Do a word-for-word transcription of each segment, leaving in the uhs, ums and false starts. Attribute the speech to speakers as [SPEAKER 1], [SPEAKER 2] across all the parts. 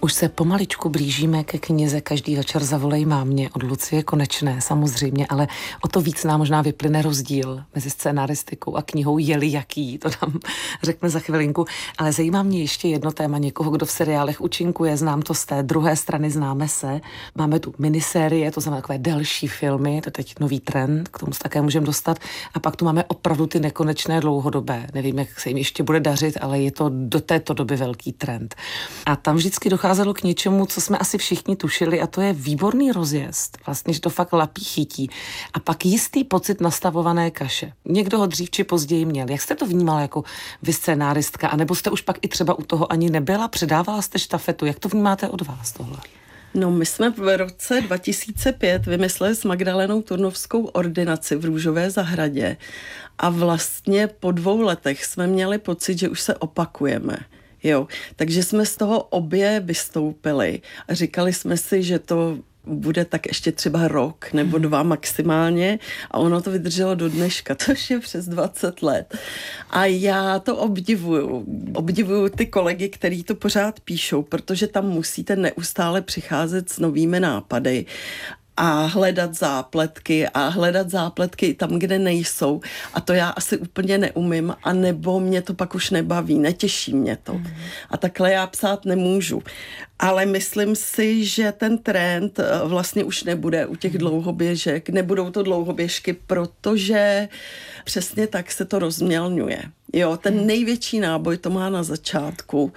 [SPEAKER 1] Už se pomaličku blížíme ke knize Každý večer zavolej mámě od Lucie Konečné, samozřejmě, ale o to víc nám možná vyplyne rozdíl mezi scénaristikou a knihou Je-li jaký, to nám řekne za chvilinku. Ale zajímá mě ještě jedno téma někoho, kdo v seriálech účinkuje, znám to z té druhé strany, Známe se. Máme tu minisérie, to znamená takové delší filmy, to je teď nový trend, k tomu se také můžeme dostat. A pak tu máme opravdu ty nekonečné dlouhodobé. Nevím, jak se jim ještě bude dařit, ale je to do této doby velký trend. A tam vždycky docházelo k něčemu, co jsme asi všichni tušili, a to je výborný rozjezd. Vlastně, že to fakt lapí chytí. A pak jistý pocit nastavované kaše. Někdo ho dřív či později měl. Jak jste to vnímala jako vy scénáristka? A nebo jste už pak i třeba u toho ani nebyla? Předávala jste štafetu? Jak to vnímáte od vás tohle?
[SPEAKER 2] No, my jsme v roce dva tisíce pět vymysleli s Magdalenou Turnovskou ordinaci v Růžové zahradě a vlastně po dvou letech jsme měli pocit, že už se opakujeme. Jo, takže jsme z toho obě vystoupili a říkali jsme si, že to bude tak ještě třeba rok nebo dva maximálně a ono to vydrželo do dneška, což je přes dvacet let. A já to obdivuju. Obdivuju ty kolegy, kteří to pořád píšou, protože tam musíte neustále přicházet s novými nápady a hledat zápletky a hledat zápletky tam, kde nejsou. A to já asi úplně neumím, a nebo mě to pak už nebaví, netěší mě to. Mm. A takhle já psát nemůžu. Ale myslím si, že ten trend vlastně už nebude u těch dlouhoběžek. Nebudou to dlouhoběžky, protože přesně tak se to rozmělňuje. Jo, ten největší náboj to má na začátku.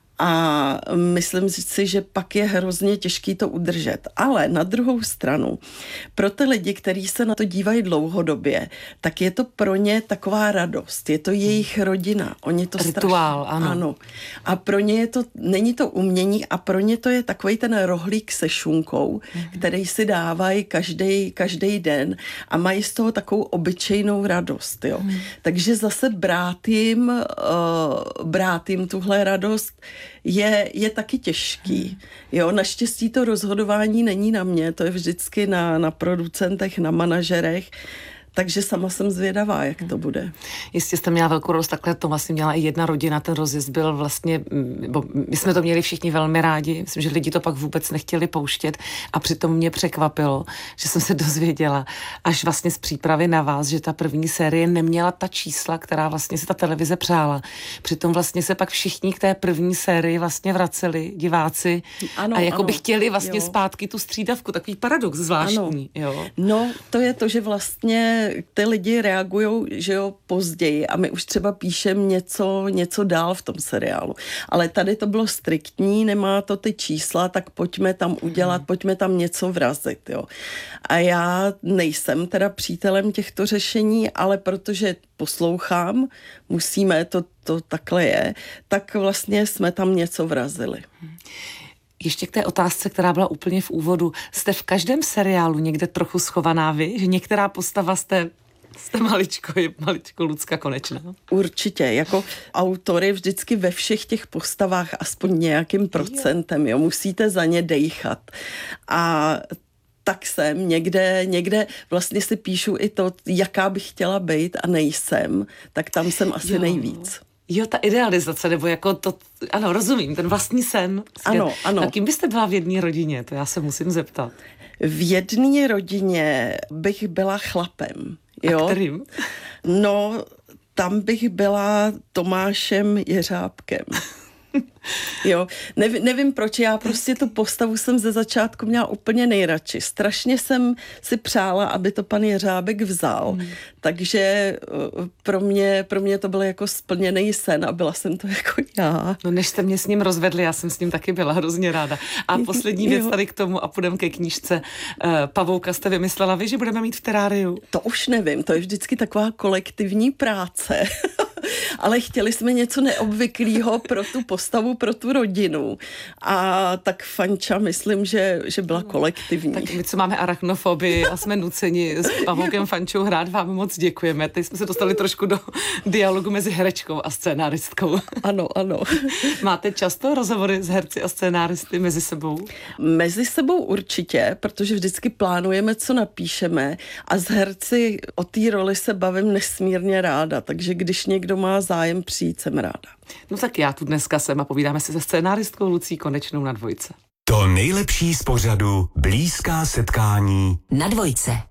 [SPEAKER 2] A myslím si, že pak je hrozně těžký to udržet. Ale na druhou stranu, pro ty lidi, kteří se na to dívají dlouhodobě, tak je to pro ně taková radost. Je to jejich rodina. Oni to
[SPEAKER 1] rituál,
[SPEAKER 2] strašně,
[SPEAKER 1] ano.
[SPEAKER 2] ano. A pro ně je to, není to umění, a pro ně to je takovej ten rohlík se šunkou, mm-hmm. který si dávají každý každý den a mají z toho takovou obyčejnou radost. Jo. Mm. Takže zase brát jim, uh, brát jim tuhle radost Je, je taky těžký. Jo, naštěstí to rozhodování není na mě, to je vždycky na, na producentech, na manažerech, takže sama jsem zvědavá, jak to bude.
[SPEAKER 1] Jistě jste měla velkou radost, takhle to vlastně měla i jedna rodina, ten rozjezd byl vlastně, bo my jsme to měli všichni velmi rádi, myslím, že lidi to pak vůbec nechtěli pouštět a přitom mě překvapilo, že jsem se dozvěděla až vlastně z přípravy na vás, že ta první série neměla ta čísla, která vlastně si ta televize přála. Přitom vlastně se pak všichni k té první sérii vlastně vraceli, diváci,
[SPEAKER 2] ano,
[SPEAKER 1] a jako
[SPEAKER 2] ano,
[SPEAKER 1] by chtěli vlastně
[SPEAKER 2] jo.
[SPEAKER 1] zpátky tu střídavku, takový paradox zvláštní. Jo.
[SPEAKER 2] No, to je to, že vlastně ty lidi reagujou, že jo, později a my už třeba píšeme něco, něco dál v tom seriálu. Ale tady to bylo striktní, nemá to ty čísla, tak pojďme tam udělat, pojďme tam něco vrazit, jo. A já nejsem teda přítelem těchto řešení, ale protože poslouchám, musíme, to, to takhle je, tak vlastně jsme tam něco vrazili.
[SPEAKER 1] Ještě k té otázce, která byla úplně v úvodu. Jste v každém seriálu někde trochu schovaná vy? Že některá postava jste, jste maličko, je maličko Lucka Konečná?
[SPEAKER 2] Určitě. Jako autory vždycky ve všech těch postavách aspoň nějakým procentem. Jo. Musíte za ně dejchat. A tak jsem někde, někde vlastně si píšu i to, jaká bych chtěla být a nejsem, tak tam jsem asi jo. nejvíc.
[SPEAKER 1] Jo, ta idealizace, nebo jako to, ano, rozumím, ten vlastní sen.
[SPEAKER 2] Ano, ano.
[SPEAKER 1] A kým byste byla v jedné rodině? To já se musím zeptat.
[SPEAKER 2] V jedné rodině bych byla chlapem. Jo?
[SPEAKER 1] A kterým?
[SPEAKER 2] No, tam bych byla Tomášem Jeřábkem. Jo, nevím, nevím proč, já prostě tu postavu jsem ze začátku měla úplně nejradši. Strašně jsem si přála, aby to pan Jeřábek vzal, hmm. takže pro mě, pro mě to byl jako splněný sen a byla jsem to jako já.
[SPEAKER 1] No než jste mě s ním rozvedli, já jsem s ním taky byla hrozně ráda. A poslední věc tady k tomu a půjdeme ke knížce. Pavouka jste vymyslela vy, že budeme mít v teráriu?
[SPEAKER 2] To už nevím, to je vždycky taková kolektivní práce. Ale chtěli jsme něco neobvyklého pro tu postavu, pro tu rodinu. A tak Fanča, myslím, že, že byla kolektivní.
[SPEAKER 1] Tak my, co máme arachnofobii a jsme nuceni s Pavoukem Fančou hrát, vám moc děkujeme. Teď jsme se dostali trošku do dialogu mezi herečkou a scénáristkou.
[SPEAKER 2] Ano, ano.
[SPEAKER 1] Máte často rozhovory s herci a scénáristy mezi sebou?
[SPEAKER 2] Mezi sebou určitě, protože vždycky plánujeme, co napíšeme, a s herci o té roli se bavím nesmírně ráda, takže když někdo má zájem přijít, jsem ráda.
[SPEAKER 1] No tak já tu dneska jsem a povídáme si se scénáristkou Lucí Konečnou na Dvojce.
[SPEAKER 3] To nejlepší z pořadu Blízká setkání
[SPEAKER 4] na Dvojce.